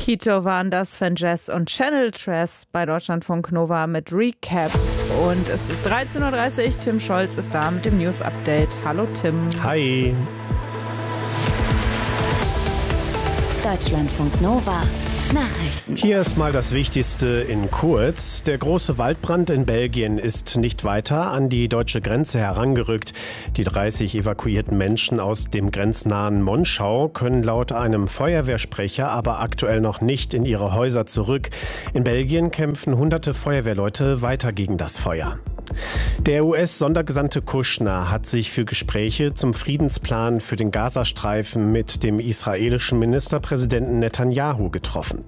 Kito waren das von Jess und Channel Tress bei Deutschlandfunk Nova mit Recap. Und es ist 13:30 Uhr. Tim Scholz ist da mit dem News Update. Hallo Tim. Hi. Deutschlandfunk Nova. Nachrichten. Hier ist mal das Wichtigste in kurz. Der große Waldbrand in Belgien ist nicht weiter an die deutsche Grenze herangerückt. Die 30 evakuierten Menschen aus dem grenznahen Monschau können laut einem Feuerwehrsprecher aber aktuell noch nicht in ihre Häuser zurück. In Belgien kämpfen hunderte Feuerwehrleute weiter gegen das Feuer. Der US-Sondergesandte Kushner hat sich für Gespräche zum Friedensplan für den Gazastreifen mit dem israelischen Ministerpräsidenten Netanyahu getroffen.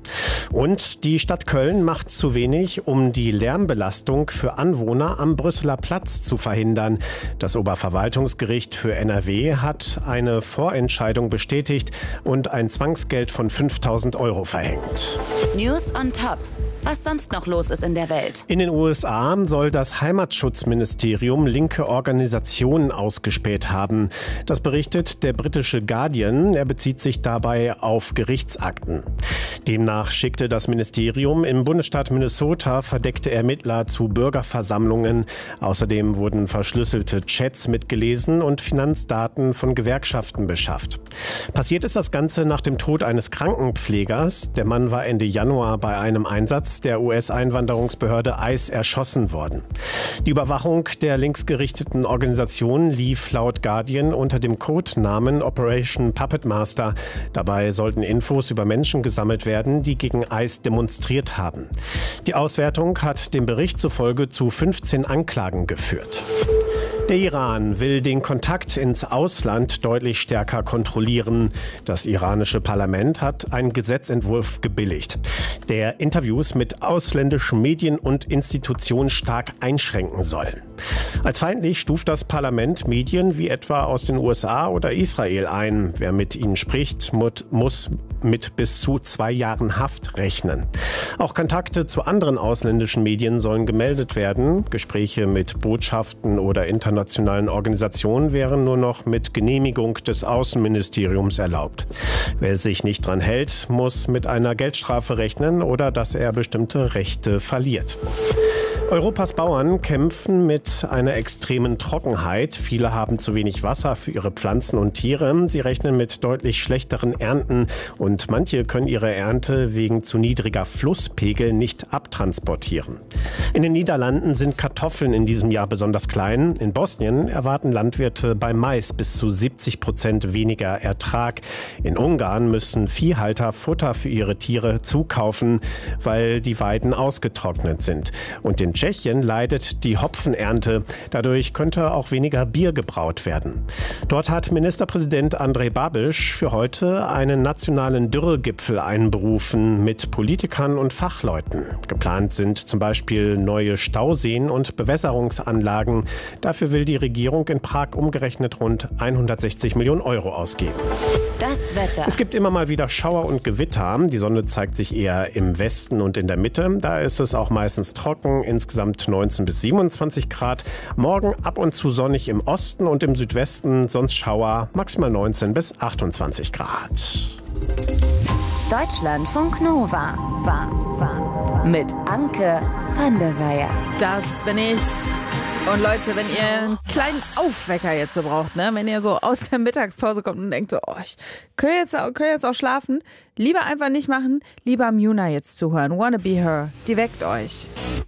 Und die Stadt Köln macht zu wenig, um die Lärmbelastung für Anwohner am Brüsseler Platz zu verhindern. Das Oberverwaltungsgericht für NRW hat eine Vorentscheidung bestätigt und ein Zwangsgeld von 5.000 € verhängt. News on top. Was sonst noch los ist in der Welt. In den USA soll das Heimatschutzministerium linke Organisationen ausgespäht haben. Das berichtet der britische Guardian. Er bezieht sich dabei auf Gerichtsakten. Demnach schickte das Ministerium im Bundesstaat Minnesota verdeckte Ermittler zu Bürgerversammlungen. Außerdem wurden verschlüsselte Chats mitgelesen und Finanzdaten von Gewerkschaften beschafft. Passiert ist das Ganze nach dem Tod eines Krankenpflegers. Der Mann war Ende Januar bei einem Einsatz der US-Einwanderungsbehörde ICE erschossen worden. Die Überwachung der linksgerichteten Organisation lief laut Guardian unter dem Codenamen Operation Puppet Master. Dabei sollten Infos über Menschen gesammelt werden, die gegen ICE demonstriert haben. Die Auswertung hat dem Bericht zufolge zu 15 Anklagen geführt. Der Iran will den Kontakt ins Ausland deutlich stärker kontrollieren. Das iranische Parlament hat einen Gesetzentwurf gebilligt, der Interviews mit ausländischen Medien und Institutionen stark einschränken soll. Als feindlich stuft das Parlament Medien wie etwa aus den USA oder Israel ein. Wer mit ihnen spricht, muss mit bis zu 2 Jahren Haft rechnen. Auch Kontakte zu anderen ausländischen Medien sollen gemeldet werden. Gespräche mit Botschaften oder internationalen Organisationen wären nur noch mit Genehmigung des Außenministeriums erlaubt. Wer sich nicht dran hält, muss mit einer Geldstrafe rechnen oder dass er bestimmte Rechte verliert. Europas Bauern kämpfen mit einer extremen Trockenheit. Viele haben zu wenig Wasser für ihre Pflanzen und Tiere. Sie rechnen mit deutlich schlechteren Ernten und manche können ihre Ernte wegen zu niedriger Flusspegel nicht abtransportieren. In den Niederlanden sind Kartoffeln in diesem Jahr besonders klein. In Bosnien erwarten Landwirte bei Mais bis zu 70% weniger Ertrag. In Ungarn müssen Viehhalter Futter für ihre Tiere zukaufen, weil die Weiden ausgetrocknet sind. Und in Tschechien leidet die Hopfenernte. Dadurch könnte auch weniger Bier gebraut werden. Dort hat Ministerpräsident Andrej Babiš für heute einen nationalen Dürregipfel einberufen mit Politikern und Fachleuten. Geplant sind zum Beispiel neue Stauseen und Bewässerungsanlagen. Dafür will die Regierung in Prag umgerechnet rund 160 Millionen € ausgeben. Das Wetter. Es gibt immer mal wieder Schauer und Gewitter. Die Sonne zeigt sich eher im Westen und in der Mitte. Da ist es auch meistens trocken, insgesamt 19 bis 27 Grad. Morgen ab und zu sonnig im Osten und im Südwesten, sonst Schauer, maximal 19 bis 28 Grad. Deutschlandfunk Nova. Mit Anke van der Weyer. Das bin ich. Und Leute, wenn ihr einen kleinen Aufwecker jetzt so braucht, ne? Wenn ihr so aus der Mittagspause kommt und denkt so, oh, ich könnte jetzt auch schlafen, lieber einfach nicht machen, lieber Muna jetzt zuhören. Wanna Be Her, die weckt euch.